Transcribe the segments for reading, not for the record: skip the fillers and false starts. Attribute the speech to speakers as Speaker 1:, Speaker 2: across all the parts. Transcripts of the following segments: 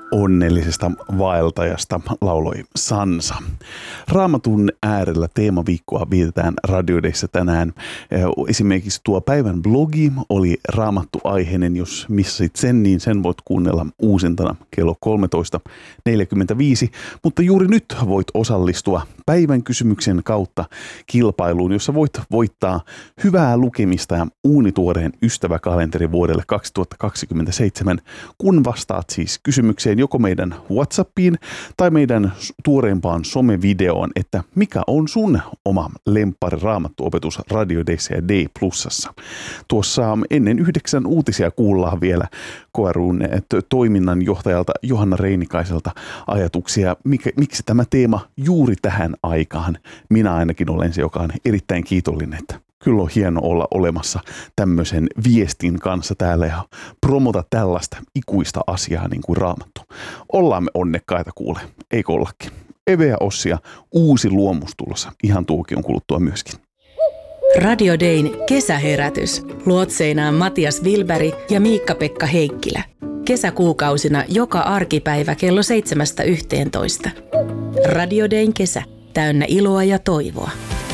Speaker 1: Onnellisesta vaeltajasta lauloi Sansa. Raamatun äärellä teemaviikkoa vietetään Radio Dayssä tänään. Esimerkiksi tuo päivän blogi oli raamattuaiheinen. Jos missasit sen, niin sen voit kuunnella uusintana kello 13.45. Mutta juuri nyt voit osallistua päivän kysymyksen kautta kilpailuun, jossa voit voittaa hyvää lukemista ja uunituoreen ystäväkalenteri vuodelle 2027, kun vastaat siis kysymykseen joko meidän WhatsAppiin tai meidän tuoreimpaan somevideoon, että mikä on sun oma lemppari raamattuopetus Radio Dayssä ja Day Plusassa. Tuossa ennen 9 uutisia kuullaan vielä KRU:n toiminnanjohtajalta Johanna Reinikaiselta ajatuksia, miksi tämä teema juuri tähän aikaan. Minä ainakin olen se, joka on erittäin kiitollinen, että kyllä on hieno olla olemassa tämmöisen viestin kanssa täällä ja promota tällaista ikuista asiaa niin kuin Raamattu. Ollaan me onnekkaita kuule, eikö ollakin? Eve ja Ossia, uusi luomus tulossa. Ihan tuokion kuluttua myöskin.
Speaker 2: Radio Dayn kesäherätys. Luotseinaan Matias Wilberg ja Miikka-Pekka Heikkilä. Kesäkuukausina joka arkipäivä kello 7–11. Radio Dayn kesä. Täynnä iloa ja toivoa.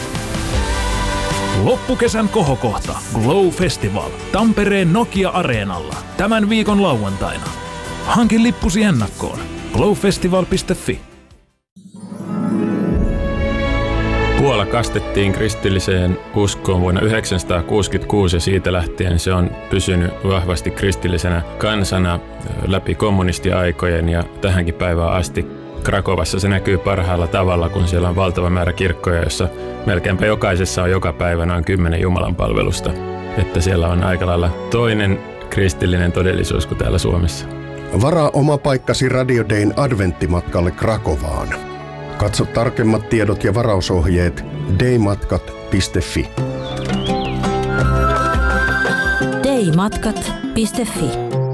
Speaker 3: Loppukesän kohokohta Glow Festival Tampereen Nokia-areenalla tämän viikon lauantaina. Hankin lippusi ennakkoon glowfestival.fi.
Speaker 4: Puola kastettiin kristilliseen uskoon vuonna 1966 ja siitä lähtien se on pysynyt vahvasti kristillisenä kansana läpi kommunistiaikojen ja tähänkin päivään asti. Krakovassa se näkyy parhaalla tavalla, kun siellä on valtava määrä kirkkoja, jossa melkeinpä jokaisessa on joka päivä noin 10 jumalanpalvelusta. Että siellä on aika lailla toinen kristillinen todellisuus kuin täällä Suomessa.
Speaker 5: Varaa oma paikkasi Radio Dayn adventtimatkalle Krakovaan. Katso tarkemmat tiedot ja varausohjeet daymatkat.fi.
Speaker 6: daymatkat.fi.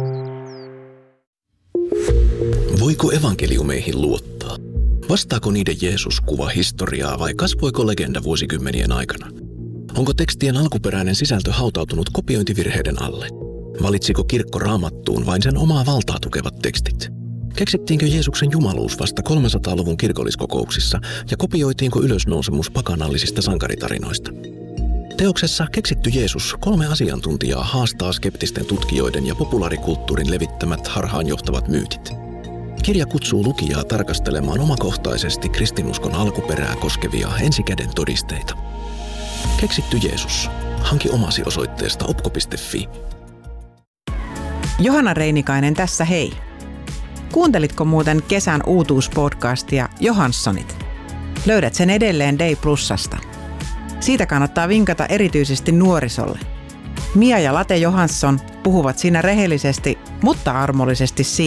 Speaker 7: Voiko evankeliumeihin luottaa? Vastaako niiden Jeesus kuva historiaa vai kasvoiko legenda vuosikymmenien aikana? Onko tekstien alkuperäinen sisältö hautautunut kopiointivirheiden alle? Valitsiko kirkko Raamattuun vain sen omaa valtaa tukevat tekstit? Keksittiinkö Jeesuksen jumaluus vasta 300-luvun kirkolliskokouksissa ja kopioitiinko ylösnousemus pakanallisista sankaritarinoista? Teoksessa Keksitty Jeesus 3 asiantuntijaa haastaa skeptisten tutkijoiden ja populaarikulttuurin levittämät harhaanjohtavat myytit. Kirja kutsuu lukijaa tarkastelemaan omakohtaisesti kristinuskon alkuperää koskevia ensikäden todisteita. Keksitty Jeesus. Hanki omasi osoitteesta opko.fi.
Speaker 8: Johanna Reinikainen tässä hei. Kuuntelitko muuten kesän uutuuspodcastia Johanssonit? Löydät sen edelleen Day Plusasta. Siitä kannattaa vinkata erityisesti nuorisolle. Mia ja Late Johansson puhuvat siinä rehellisesti, mutta armollisesti siitä,